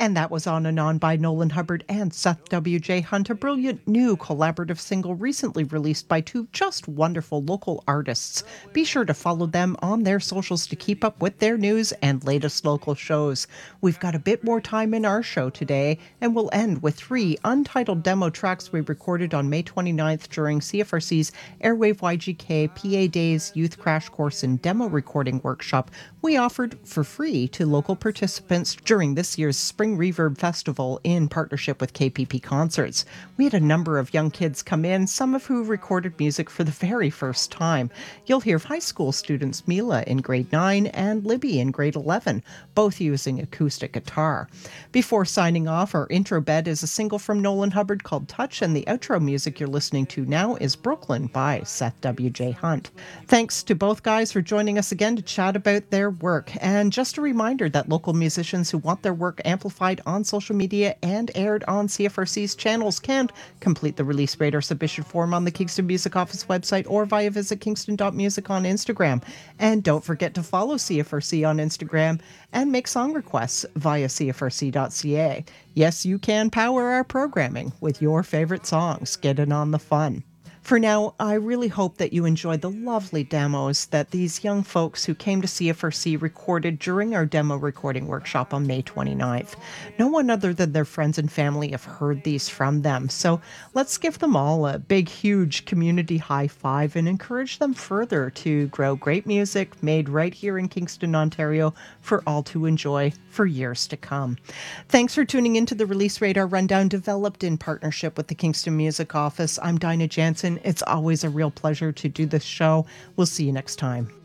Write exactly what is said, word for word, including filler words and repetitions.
And that was On and On by Nolan Hubbard and Seth W J. Hunt, a brilliant new collaborative single recently released by two just wonderful local artists. Be sure to follow them on their socials to keep up with their news and latest local shows. We've got a bit more time in our show today, and we'll end with three untitled demo tracks we recorded on May twenty-ninth during C F R C's Airwave Y G K P A Days Youth Crash Course and Demo Recording Workshop we offered for free to local participants during this year's Spring Reverb Festival in partnership with K P P Concerts. We had a number of young kids come in, some of who recorded music for the very first time. You'll hear high school students Mila in grade nine and Libby in grade eleven, both using acoustic guitar. Before signing off, our intro bed is a single from Nolan Hubbard called Touch, and the outro music you're listening to now is Brooklyn by Seth W J. Hunt. Thanks to both guys for joining us again to chat about their work. And just a reminder that local musicians who want their work amplified on social media and aired on C F R C's channels can complete the release radar submission form on the Kingston Music Office website or via visit kingston dot music on Instagram. And don't forget to follow C F R C on Instagram and make song requests via c f r c dot c a. Yes, you can power our programming with your favorite songs. Get in on the fun. For now, I really hope that you enjoyed the lovely demos that these young folks who came to C F R C recorded during our demo recording workshop on May twenty-ninth. No one other than their friends and family have heard these from them, so let's give them all a big, huge community high five and encourage them further to grow great music made right here in Kingston, Ontario for all to enjoy for years to come. Thanks for tuning into the Release Radar Rundown, developed in partnership with the Kingston Music Office. I'm Dinah Jansen. It's always a real pleasure to do this show. We'll see you next time.